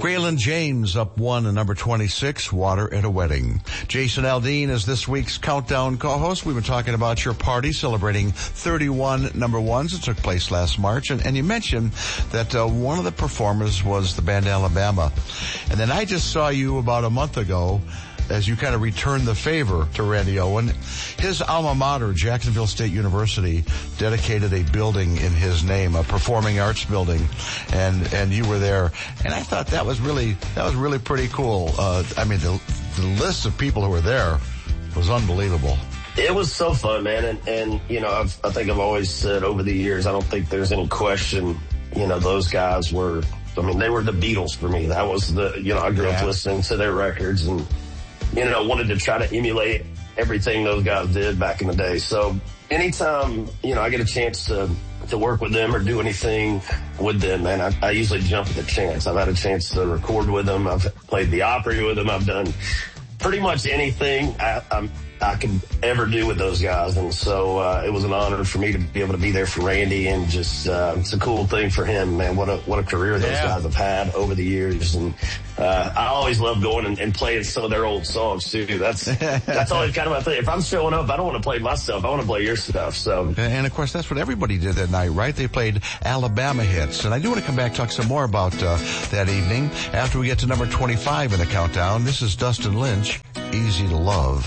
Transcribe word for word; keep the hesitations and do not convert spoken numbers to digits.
Graylin James up one and number twenty-six, Water at a Wedding. Jason Aldean is this week's Countdown co-host. We've been talking about your party celebrating thirty-one number ones that took place last March. And, and you mentioned that uh, one of the performers was the band Alabama. And then I just saw you about a month ago as you kind of returned the favor to Randy Owen. His alma mater, Jacksonville State University, dedicated a building in his name, a performing arts building, and and you were there. And I thought that was really that was really pretty cool. Uh, I mean, the, the list of people who were there was unbelievable. It was so fun, man. And, and you know, I've, I think I've always said over the years, I don't think there's any question, you know, those guys were, I mean, they were the Beatles for me. That was the, you know, I grew yeah. up listening to their records and, you know, wanted to try to emulate everything those guys did back in the day. So anytime, you know, I get a chance to, to work with them or do anything with them, man, I, I usually jump at the chance. I've had a chance to record with them. I've played the Opry with them. I've done pretty much anything I, I'm, I could ever do with those guys. And so, uh, it was an honor for me to be able to be there for Randy, and just, uh, it's a cool thing for him, man. What a, what a career those yeah. guys have had over the years. And, uh, I always love going and, and playing some of their old songs too. That's, that's always kind of my thing. If I'm showing up, I don't want to play my stuff. I want to play your stuff. So. And of course, that's what everybody did that night, right? They played Alabama hits. And I do want to come back and talk some more about, uh, that evening after we get to number twenty-five in the countdown. This is Dustin Lynch, Easy to Love.